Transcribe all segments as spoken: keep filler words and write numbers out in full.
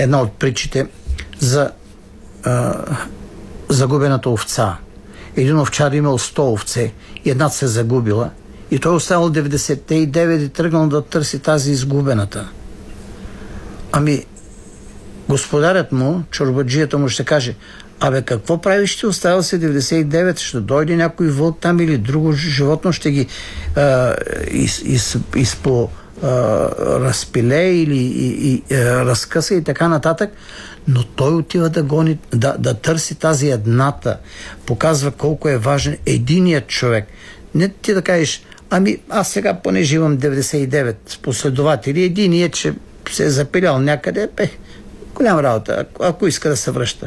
една от притчите за а, загубената овца. Един овчар имал сто овце и едната се загубила и той оставил деветдесет и девет и тръгнал да търси тази изгубената. Ами господарят му, чорбаджията му ще каже: абе, какво правиш, ти оставил се деветдесет и девет, ще дойде някой вълк там или друго животно, ще ги а, из, из, изпо а, разпиле или и, и, а, разкъса и така нататък, но той отива да гони, да, да търси тази едната. Показва колко е важен единият човек. Не ти да кажеш: ами аз сега понеже имам деветдесет и девет последователи, единият, че се е запилял някъде, бе, голяма работа, ако, ако иска да се връща.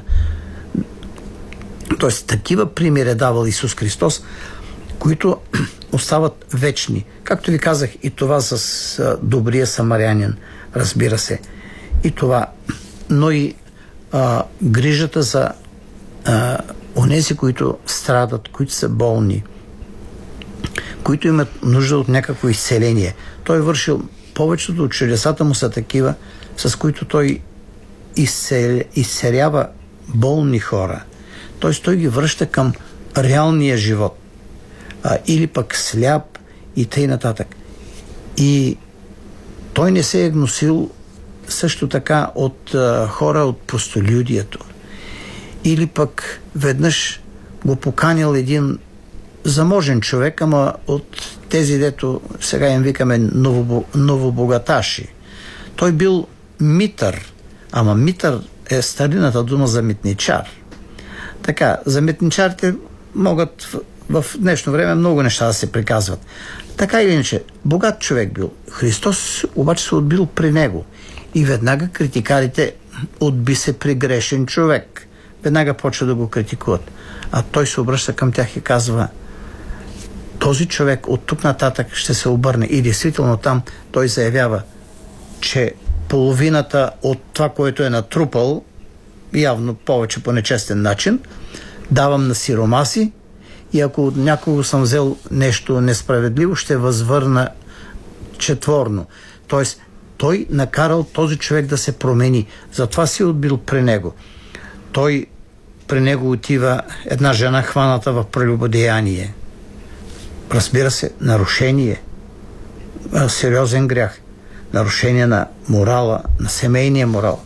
Тоест, такива примери е давал Исус Христос, които остават вечни. Както ви казах, и това с а, добрия самарянин, разбира се. И това, но и а, грижата за а, онези, които страдат, които са болни, които имат нужда от някакво изцеление. Той е вършил повечето от чудесата му са такива, с които той изцеля, изцерява болни хора. Т.е. той ги връща към реалния живот. А, или пък сляп и тъй нататък. И той не се е гносил също така от а, хора от простолюдието. Или пък веднъж го поканил един заможен човек, ама от тези, дето сега им викаме ново, новобогаташи. Той бил митър, ама митър е старината дума за митничар. Така, за митничарите могат в, в днешно време много неща да се приказват. Така или иначе, богат човек бил. Христос обаче се отбил при него. И веднага критикарите: отби се при грешен човек. Веднага почва да го критикуват. А той се обръща към тях и казва: този човек от тук нататък ще се обърне. И действително там той заявява, че половината от това, което е натрупал, явно повече по нечестен начин, давам на сиромаси, и ако от някого съм взел нещо несправедливо, ще възвърна четворно. Тоест, той накарал този човек да се промени. Затова си отбил при него. Той при него отива една жена, хваната в прелюбодеяние. Разбира се, нарушение, сериозен грях, нарушение на морала, на семейния морал.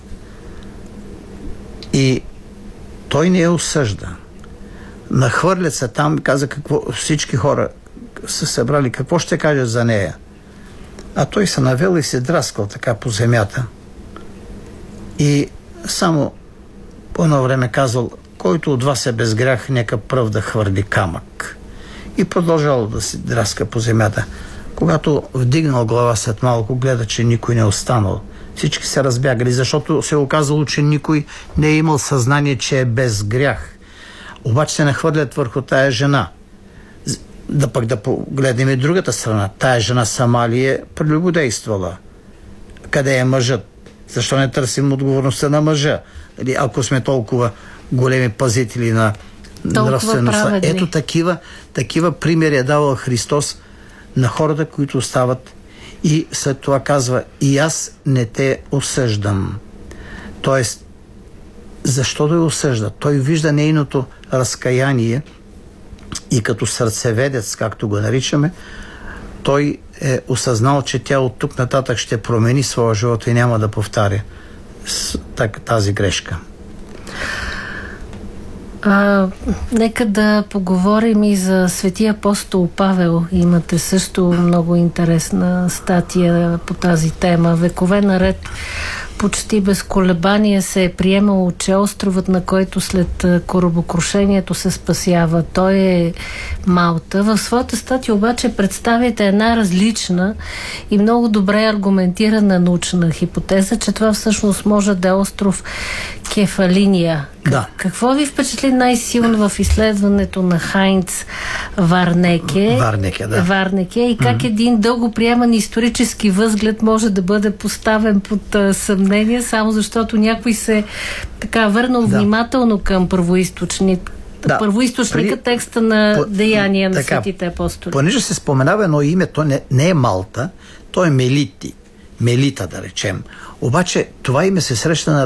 И той не я осъжда. Нахвърлят се там и каза какво всички хора са събрали, какво ще кажат за нея. А той се навел и се драскал така по земята. И само по едно време казал: който от вас е без грях, нека пръв да хвърли камък. И продължал да се драска по земята. Когато вдигнал глава след малко, гледа, че никой не е останал. Всички се разбягали, защото се е оказало, че никой не е имал съзнание, че е без грях. Обаче се нахвърлят върху тая жена. Да пък да погледнем и другата страна. Тая жена сама ли е прелюбодействала? Къде е мъжът? Защо не търсим отговорността на мъжа? Ако сме толкова големи пазители на нравствеността. Ето такива, такива примери е давал Христос на хората, които остават, и след това казва: и аз не те осъждам. Тоест, защо да я осъжда? Той вижда нейното разкаяние и като сърцеведец, както го наричаме, той е осъзнал, че тя от тук нататък ще промени своя живот и няма да повтаря тази грешка. А, нека да поговорим и за светия апостол Павел. Имате също много интересна статия по тази тема. Векове наред почти без колебание се е приемало, че островът, на който след корабокрушението се спасява, той е Малта. В своята статия обаче представяте една различна и много добре аргументирана научна хипотеза, че това всъщност може да е остров Кефалиния. Да. Какво ви впечатли най-силно в изследването на Хайнц Варнеке, Варнеке, да. Варнеке и как mm-hmm. един дълго приеман исторически възглед може да бъде поставен под а, съмнение, само защото някой се така върнал да. внимателно към първоизточник, да. първоизточника При... текста на по... Деяния на така, светите апостоли. Понеже се споменава едно име, то не, не е Малта, то е Мелити. Мелита, да речем. Обаче това име се среща на